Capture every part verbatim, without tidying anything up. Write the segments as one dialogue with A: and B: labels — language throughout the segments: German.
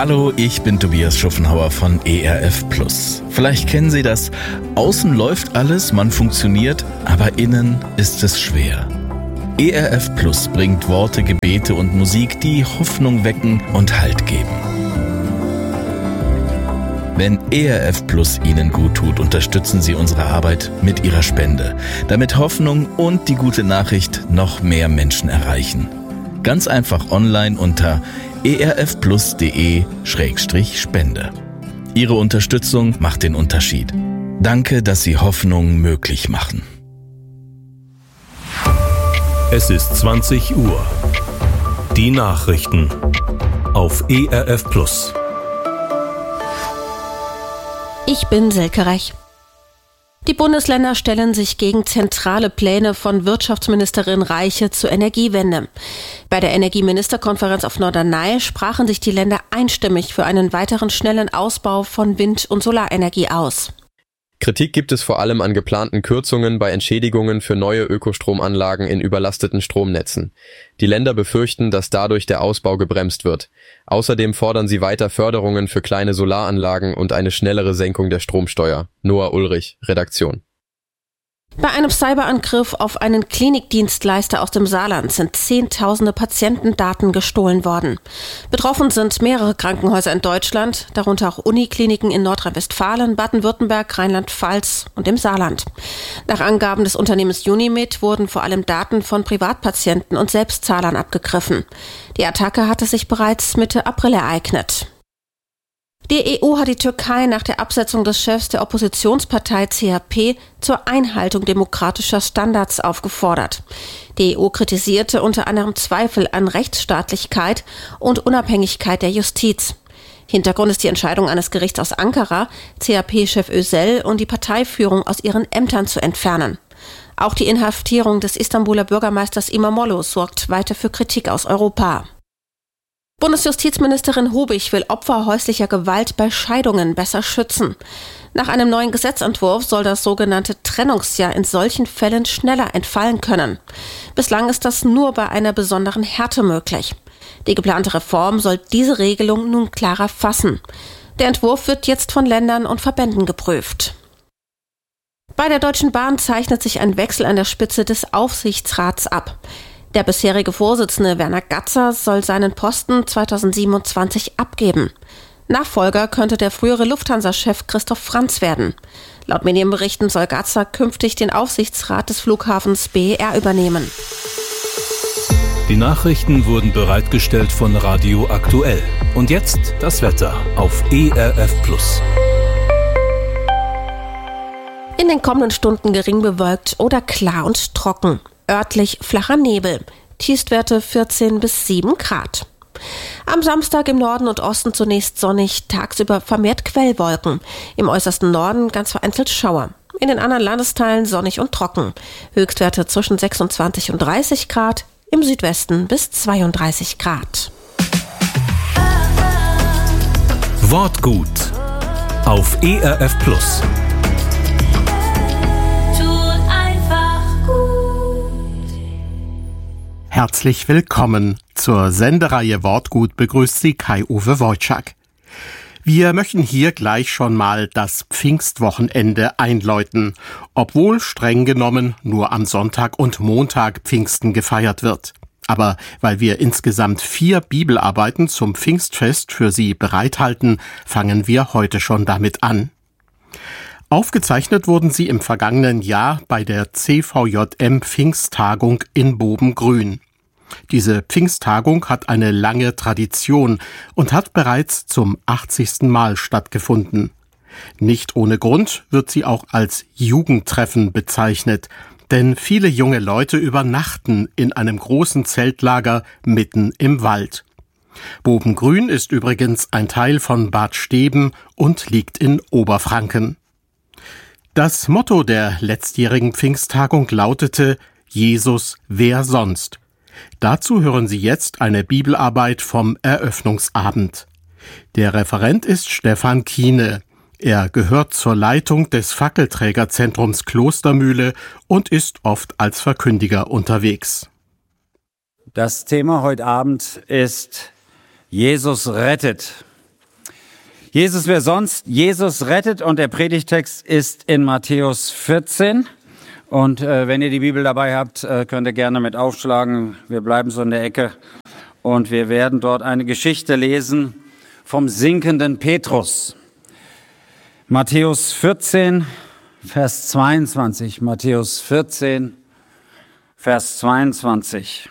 A: Hallo, ich bin Tobias Schuffenhauer von E R F Plus. Vielleicht kennen Sie das. Außen läuft alles, man funktioniert, aber innen ist es schwer. E R F Plus bringt Worte, Gebete und Musik, die Hoffnung wecken und Halt geben. Wenn E R F Plus Ihnen gut tut, unterstützen Sie unsere Arbeit mit Ihrer Spende, damit Hoffnung und die gute Nachricht noch mehr Menschen erreichen. Ganz einfach online unter erfplus.de Schrägstrich Spende. Ihre Unterstützung macht den Unterschied. Danke, dass Sie Hoffnung möglich machen.
B: Es ist zwanzig Uhr. Die Nachrichten auf E R F Plus.
C: Ich bin Silke Rech. Die Bundesländer stellen sich gegen zentrale Pläne von Wirtschaftsministerin Reiche zur Energiewende. Bei der Energieministerkonferenz auf Norderney sprachen sich die Länder einstimmig für einen weiteren schnellen Ausbau von Wind- und Solarenergie aus.
D: Kritik gibt es vor allem an geplanten Kürzungen bei Entschädigungen für neue Ökostromanlagen in überlasteten Stromnetzen. Die Länder befürchten, dass dadurch der Ausbau gebremst wird. Außerdem fordern sie weiter Förderungen für kleine Solaranlagen und eine schnellere Senkung der Stromsteuer. Noah Ulrich, Redaktion.
C: Bei einem Cyberangriff auf einen Klinikdienstleister aus dem Saarland sind zehntausende Patientendaten gestohlen worden. Betroffen sind mehrere Krankenhäuser in Deutschland, darunter auch Unikliniken in Nordrhein-Westfalen, Baden-Württemberg, Rheinland-Pfalz und im Saarland. Nach Angaben des Unternehmens Unimed wurden vor allem Daten von Privatpatienten und Selbstzahlern abgegriffen. Die Attacke hatte sich bereits Mitte April ereignet. Die E U hat die Türkei nach der Absetzung des Chefs der Oppositionspartei C H P zur Einhaltung demokratischer Standards aufgefordert. Die E U kritisierte unter anderem Zweifel an Rechtsstaatlichkeit und Unabhängigkeit der Justiz. Hintergrund ist die Entscheidung eines Gerichts aus Ankara, C H P-Chef Özel und die Parteiführung aus ihren Ämtern zu entfernen. Auch die Inhaftierung des Istanbuler Bürgermeisters İmamoğlu sorgt weiter für Kritik aus Europa. Bundesjustizministerin Hubig will Opfer häuslicher Gewalt bei Scheidungen besser schützen. Nach einem neuen Gesetzentwurf soll das sogenannte Trennungsjahr in solchen Fällen schneller entfallen können. Bislang ist das nur bei einer besonderen Härte möglich. Die geplante Reform soll diese Regelung nun klarer fassen. Der Entwurf wird jetzt von Ländern und Verbänden geprüft. Bei der Deutschen Bahn zeichnet sich ein Wechsel an der Spitze des Aufsichtsrats ab. Der bisherige Vorsitzende Werner Gatzer soll seinen Posten zweitausendsiebenundzwanzig abgeben. Nachfolger könnte der frühere Lufthansa-Chef Christoph Franz werden. Laut Medienberichten soll Gatzer künftig den Aufsichtsrat des Flughafens B E R übernehmen.
B: Die Nachrichten wurden bereitgestellt von Radio Aktuell. Und jetzt das Wetter auf E R F Plus.
C: In den kommenden Stunden gering bewölkt oder klar und trocken. Örtlich flacher Nebel. Tiefstwerte vierzehn bis sieben Grad. Am Samstag im Norden und Osten zunächst sonnig, tagsüber vermehrt Quellwolken. Im äußersten Norden ganz vereinzelt Schauer. In den anderen Landesteilen sonnig und trocken. Höchstwerte zwischen sechsundzwanzig und dreißig Grad, im Südwesten bis zweiunddreißig Grad.
B: Wortgut auf E R F Plus.
E: Herzlich willkommen. Zur Sendereihe Wortgut begrüßt Sie Kai-Uwe Wojczak. Wir möchten hier gleich schon mal das Pfingstwochenende einläuten, obwohl streng genommen nur am Sonntag und Montag Pfingsten gefeiert wird. Aber weil wir insgesamt vier Bibelarbeiten zum Pfingstfest für Sie bereithalten, fangen wir heute schon damit an. Aufgezeichnet wurden sie im vergangenen Jahr bei der C V J M Pfingsttagung in Bobengrün. Diese Pfingsttagung hat eine lange Tradition und hat bereits zum achtzigsten Mal stattgefunden. Nicht ohne Grund wird sie auch als Jugendtreffen bezeichnet, denn viele junge Leute übernachten in einem großen Zeltlager mitten im Wald. Bobengrün ist übrigens ein Teil von Bad Steben und liegt in Oberfranken. Das Motto der letztjährigen Pfingsttagung lautete »Jesus, wer sonst?« Dazu hören Sie jetzt eine Bibelarbeit vom Eröffnungsabend. Der Referent ist Stefan Kiene. Er gehört zur Leitung des Fackelträgerzentrums Klostermühle und ist oft als Verkündiger unterwegs.
F: Das Thema heute Abend ist Jesus rettet. Jesus, wer sonst? Jesus rettet, und der Predigtext ist in Matthäus vierzehn. Und äh, wenn ihr die Bibel dabei habt, äh, könnt ihr gerne mit aufschlagen. Wir bleiben so in der Ecke und wir werden dort eine Geschichte lesen vom sinkenden Petrus. Matthäus vierzehn, Vers zweiundzwanzig. Matthäus vierzehn, Vers zweiundzwanzig.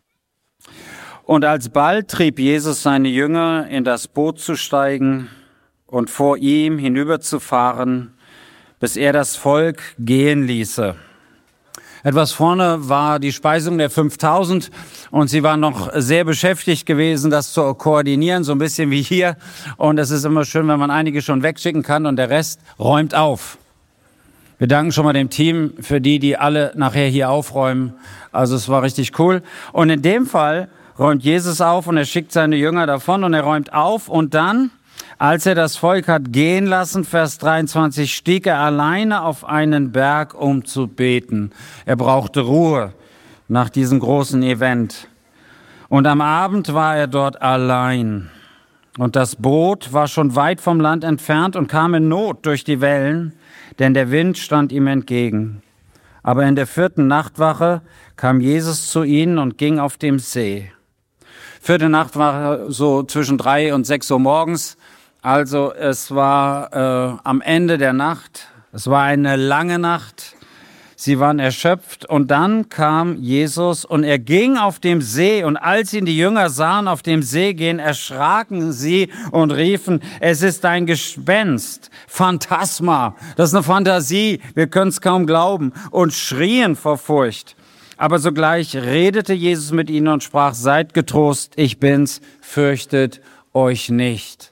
F: Und alsbald trieb Jesus seine Jünger, in das Boot zu steigen und vor ihm hinüberzufahren, bis er das Volk gehen ließe. Etwas vorne war die Speisung der fünftausend und sie waren noch sehr beschäftigt gewesen, das zu koordinieren, so ein bisschen wie hier. Und es ist immer schön, wenn man einige schon wegschicken kann und der Rest räumt auf. Wir danken schon mal dem Team für die, die alle nachher hier aufräumen. Also es war richtig cool. Und in dem Fall räumt Jesus auf und er schickt seine Jünger davon und er räumt auf und dann, als er das Volk hat gehen lassen, Vers dreiundzwanzig, stieg er alleine auf einen Berg, um zu beten. Er brauchte Ruhe nach diesem großen Event. Und am Abend war er dort allein. Und das Boot war schon weit vom Land entfernt und kam in Not durch die Wellen, denn der Wind stand ihm entgegen. Aber in der vierten Nachtwache kam Jesus zu ihnen und ging auf dem See. Vierte Nachtwache so zwischen drei und sechs Uhr morgens. Also es war äh, am Ende der Nacht, es war eine lange Nacht, sie waren erschöpft und dann kam Jesus und er ging auf dem See und als ihn die Jünger sahen auf dem See gehen, erschraken sie und riefen, es ist ein Gespenst, Phantasma, das ist eine Fantasie, wir können es kaum glauben und schrien vor Furcht. Aber sogleich redete Jesus mit ihnen und sprach, seid getrost, ich bin's, fürchtet euch nicht.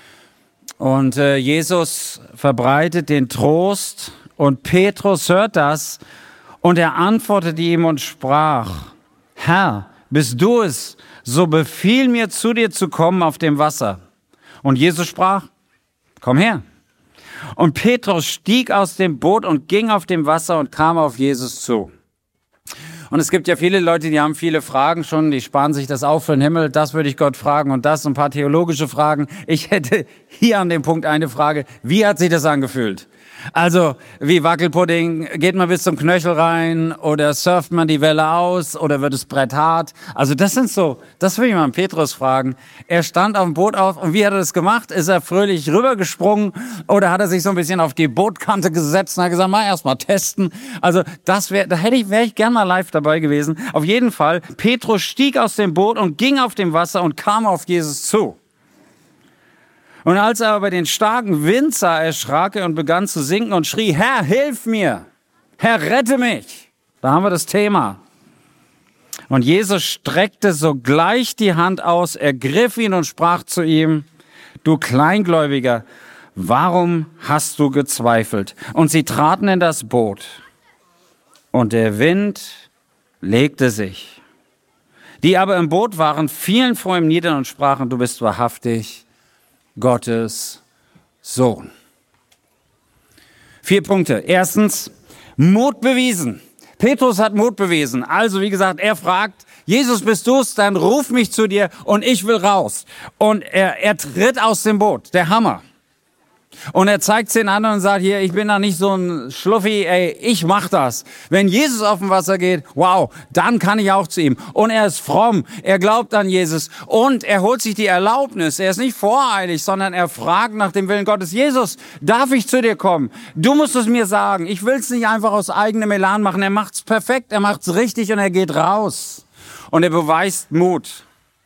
F: Und äh, Jesus verbreitet den Trost und Petrus hört das und er antwortete ihm und sprach, Herr, bist du es, so befiehl mir zu dir zu kommen auf dem Wasser. Und Jesus sprach, komm her. Und Petrus stieg aus dem Boot und ging auf dem Wasser und kam auf Jesus zu. Und es gibt ja viele Leute, die haben viele Fragen schon, die sparen sich das auf für den Himmel. Das würde ich Gott fragen und das, ein paar theologische Fragen. Ich hätte hier an dem Punkt eine Frage. Wie hat sich das angefühlt? Also, wie Wackelpudding, geht man bis zum Knöchel rein oder surft man die Welle aus oder wird das Brett hart? Also das sind so, das will ich mal an Petrus fragen. Er stand auf dem Boot auf und wie hat er das gemacht? Ist er fröhlich rübergesprungen oder hat er sich so ein bisschen auf die Bootkante gesetzt und hat gesagt, mal erst mal testen? Also das wäre, da hätte ich, wäre ich gern mal live dabei gewesen. Auf jeden Fall, Petrus stieg aus dem Boot und ging auf dem Wasser und kam auf Jesus zu. Und als er aber den starken Wind sah, erschrak er und begann zu sinken und schrie, Herr, hilf mir! Herr, rette mich! Da haben wir das Thema. Und Jesus streckte sogleich die Hand aus, ergriff ihn und sprach zu ihm, du Kleingläubiger, warum hast du gezweifelt? Und sie traten in das Boot. Und der Wind legte sich. Die aber im Boot waren, fielen vor ihm nieder und sprachen, du bist wahrhaftig Gottes Sohn. Vier Punkte. Erstens, Mut bewiesen. Petrus hat Mut bewiesen. Also, wie gesagt, er fragt, Jesus, bist du's? Dann ruf mich zu dir und ich will raus. Und er, er tritt aus dem Boot. Der Hammer. Und er zeigt es den anderen und sagt, hier, ich bin da nicht so ein Schluffi, ey, ich mach das. Wenn Jesus auf dem Wasser geht, wow, dann kann ich auch zu ihm. Und er ist fromm, er glaubt an Jesus und er holt sich die Erlaubnis. Er ist nicht voreilig, sondern er fragt nach dem Willen Gottes, Jesus, darf ich zu dir kommen? Du musst es mir sagen. Ich will es nicht einfach aus eigenem Elan machen. Er macht's perfekt, er macht's richtig und er geht raus. Und er beweist Mut.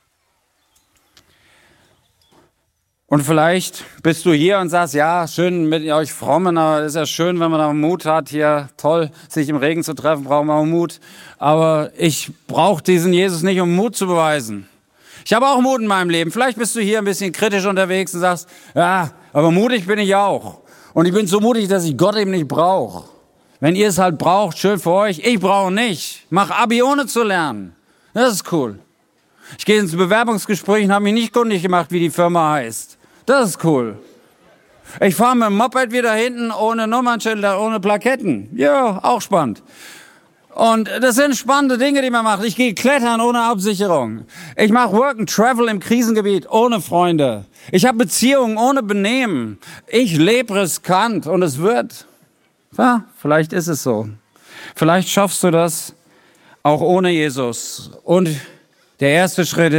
F: Und vielleicht bist du hier und sagst, ja, schön mit euch Frommen, aber ist ja schön, wenn man da Mut hat, hier toll, sich im Regen zu treffen, brauchen wir auch Mut. Aber ich brauche diesen Jesus nicht, um Mut zu beweisen. Ich habe auch Mut in meinem Leben. Vielleicht bist du hier ein bisschen kritisch unterwegs und sagst, ja, aber mutig bin ich auch. Und ich bin so mutig, dass ich Gott eben nicht brauche. Wenn ihr es halt braucht, schön für euch. Ich brauche nicht. Mach Abi ohne zu lernen. Das ist cool. Ich gehe ins Bewerbungsgespräch und habe mich nicht kundig gemacht, wie die Firma heißt. Das ist cool. Ich fahre mit dem Moped wieder hinten ohne Nummernschilder, ohne Plaketten. Ja, auch spannend. Und das sind spannende Dinge, die man macht. Ich gehe klettern ohne Absicherung. Ich mache Work and Travel im Krisengebiet ohne Freunde. Ich habe Beziehungen ohne Benehmen. Ich lebe riskant und es wird. Ja, vielleicht ist es so. Vielleicht schaffst du das auch ohne Jesus. Und der erste Schritt